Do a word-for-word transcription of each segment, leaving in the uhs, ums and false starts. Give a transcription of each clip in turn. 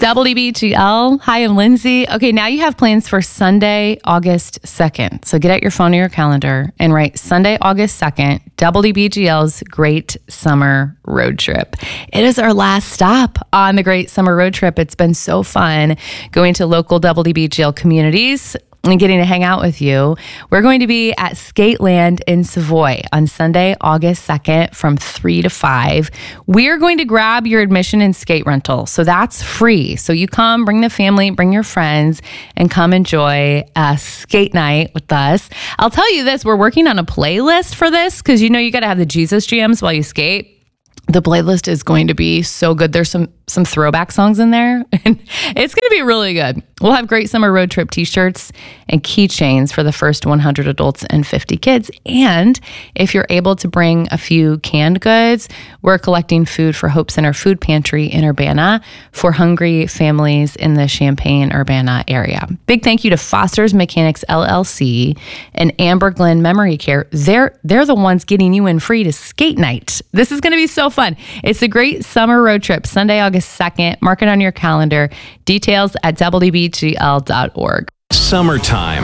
W B G L. Hi, I'm Lindsay. Okay, now you have plans for Sunday, August second. So get out your phone or your calendar and write Sunday, August second, W B G L's Great Summer Road Trip. It is our last stop on the Great Summer Road Trip. It's been so fun going to local W B G L communities and getting to hang out with you. We're going to be at Skateland in Savoy on Sunday, August second from three to five. We're going to grab your admission and skate rental. So that's free. So you come, bring the family, bring your friends, and come enjoy a skate night with us. I'll tell you this, we're working on a playlist for this because you know you got to have the Jesus jams while you skate. The playlist is going to be so good. There's some some throwback songs in there, and it's going to be really good. We'll have Great Summer Road Trip t-shirts and keychains for the first one hundred adults and fifty kids. And if you're able to bring a few canned goods, we're collecting food for Hope Center Food Pantry in Urbana for hungry families in the Champaign-Urbana area. Big thank you to Foster's Mechanics L L C and Amber Glen Memory Care. They're, they're the ones getting you in free to skate night. This is going to be so fun. It's a Great Summer Road Trip, Sunday, August second. Mark it on your calendar. Details at W B G L dot org. Summertime.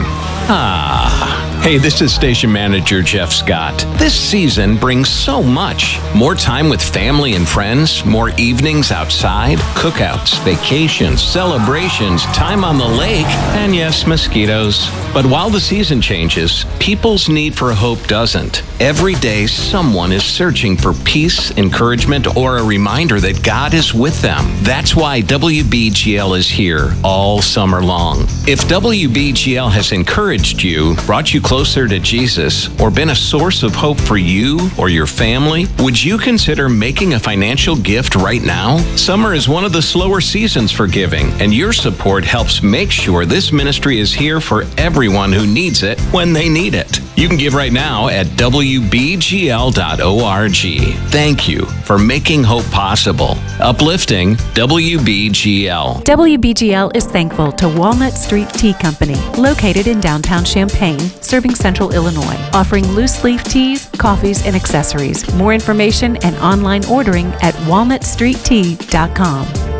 Ah. Hey, this is Station Manager Jeff Scott. This season brings so much. More time with family and friends, more evenings outside, cookouts, vacations, celebrations, time on the lake, and yes, mosquitoes. But while the season changes, people's need for hope doesn't. Every day, someone is searching for peace, encouragement, or a reminder that God is with them. That's why W B G L is here all summer long. If W B G L has encouraged you, brought you closer to Jesus, or been a source of hope for you or your family, would you consider making a financial gift right now? Summer is one of the slower seasons for giving, and your support helps make sure this ministry is here for everyone who needs it when they need it. You can give right now at W B G L dot org. Thank you for making hope possible. Uplifting W B G L. W B G L is thankful to Walnut Street Tea Company, located in downtown Champaign, serving Central Illinois, offering loose leaf teas, coffees, and accessories. More information and online ordering at walnut street tea dot com.